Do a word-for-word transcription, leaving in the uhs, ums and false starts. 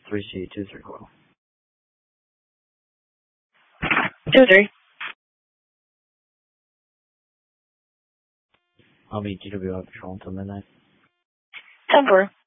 three C two three coil. Two three. I'll be G W L control until midnight. Ten four.